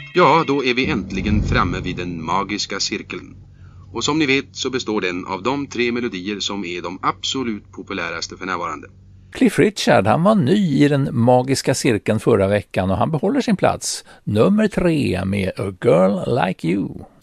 Ja, då är vi äntligen framme vid den magiska cirkeln. Och som ni vet så består den av de 3 melodier som är de absolut populäraste för närvarande. Cliff Richard, han var ny i den magiska cirkeln förra veckan och han behåller sin plats. Nummer 3 med A Girl Like You.